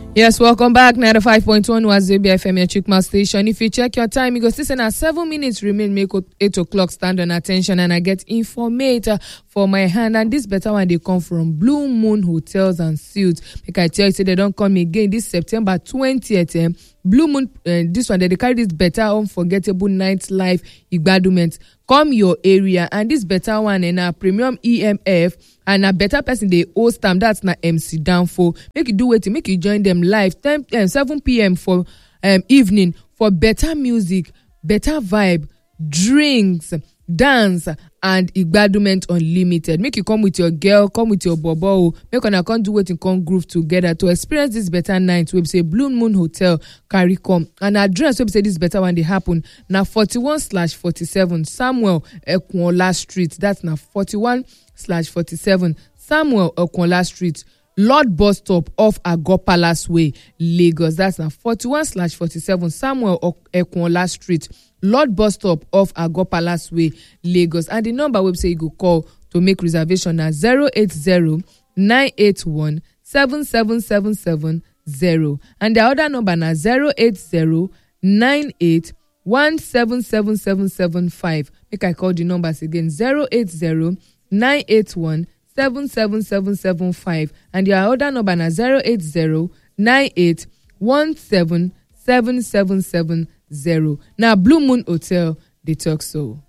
Yes, welcome back. 95.1 Wazobia FM, your Chukma station. If you check your time, you go see now 7 minutes remain, make 8 o'clock stand on attention, and I get informator for my hand. And this better one, they come from Blue Moon Hotels and Suites. Make I tell you, say they don't come again this September 20th. Blue Moon, this one, they carry this better, unforgettable nightlife igbadument. Come your area, and this better one in a premium EMF, and a better person they host them. That's not MC Downfall. Make you do it, make you join them live 7 p.m. for evening for better music, better vibe, drinks, dance, and igbadument unlimited. Make you come with your girl, come with your bobo. Make una come do it and come groove together to experience this better night. We say Blue Moon Hotel carry come, and address we say this better one they happen now 41/47 Samuel Ekwola Street. That's now 41/47 Samuel Ekwola Street, Lord Bus Stop off Agor Palace Way, Lagos. That's now 41/47 Samuel Ekwola Street, Lord Bus Stop off Agor Palace Way, Lagos. And the number website you go call to make reservation at 080-981-77770. And the other number na 080-98-177775. Make I call the numbers again, 080-981-77775. And the other number na 080-98-177770. Now Blue Moon Hotel, they talk so.